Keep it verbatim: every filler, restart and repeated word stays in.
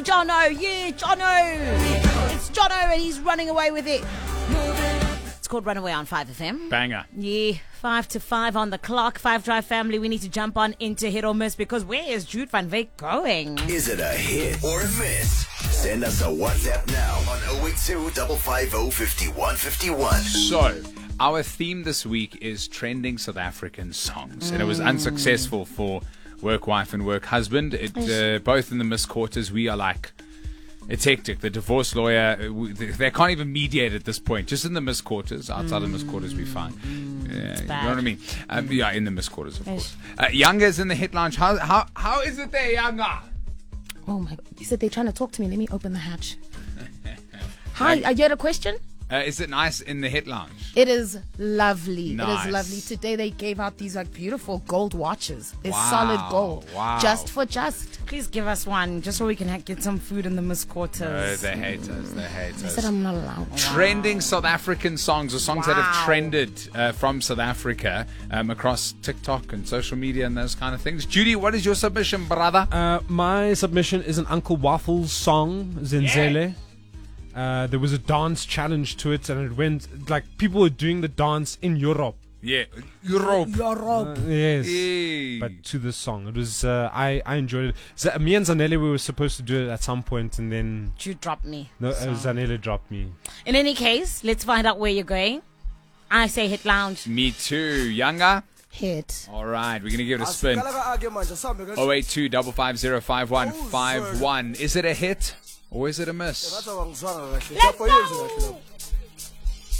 Jono. Yeah, Jono. It's Jono and he's running away with it. It's called Runaway on five F M. Banger. Yeah, five to five on the clock. Five Drive family, we need to jump on into Hit or Miss because where is Jude van Veek going? Is it a hit or a miss? Send us a WhatsApp now on oh eight two, five five oh, five one five one. So, our theme this week is trending South African songs. Mm. And it was unsuccessful for Work Wife and Work Husband. It uh, both in the Miss Quarters, we are like... It's hectic. The divorce lawyer, they can't even mediate at this point. Just in the Miss Quarters. Outside mm. of Miss Quarters, we fine. Mm. Yeah, you know what I mean? Um, yeah, in the Miss Quarters, of course. Uh, Younger's in the hit lounge. How, how, how is it there, Younger? Oh, my God. You said they're trying to talk to me. Let me open the hatch. Hi, uh, you had a question? Uh, is it nice in the hit lounge? It is lovely. Nice. It is lovely. Today they gave out these like beautiful gold watches. They're Wow. solid gold. Wow. Just for just. Please give us one, just so we can ha- get some food in the Miss Quarters. Oh, they hate us. They hate I us. said I'm not allowed. Trending South African songs, or songs that have Wow. trended uh, from South Africa um, across TikTok and social media and those kind of things. Judy, what is your submission, brother? Uh, my submission is an Uncle Waffles song, Zenzele. Uh, there was a dance challenge to it, and it went like people were doing the dance in Europe. Yeah, Europe. Uh, yes, Hey. but to this song, it was. Uh, I I enjoyed it. Z- me and Zanele, we were supposed to do it at some point, and then You dropped me. no, uh, So- Zanele dropped me. In any case, let's find out where you're going. I say Hit Lounge. Me too. Younger? Hit. All right, we're going to give it a spin. oh eight two, five five zero, five one five one. Is it a hit or is it a miss? Let's go!